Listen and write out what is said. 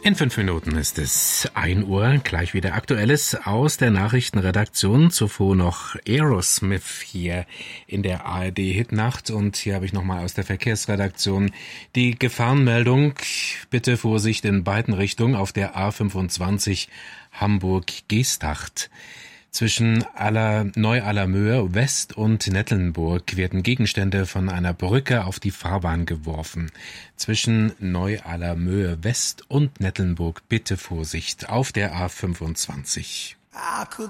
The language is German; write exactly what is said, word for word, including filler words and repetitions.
In fünf Minuten ist es ein Uhr, gleich wieder Aktuelles aus der Nachrichtenredaktion. Zuvor noch Aerosmith hier in der A R D-Hitnacht. Und hier habe ich nochmal aus der Verkehrsredaktion die Gefahrenmeldung. Bitte Vorsicht in beiden Richtungen auf der A fünfundzwanzig Hamburg-Geesthacht. Zwischen Aller, Neu-Allermöhr West und Nettelnburg werden Gegenstände von einer Brücke auf die Fahrbahn geworfen. Zwischen Neu-Allermöhr West und Nettelnburg bitte Vorsicht auf der A fünfundzwanzig.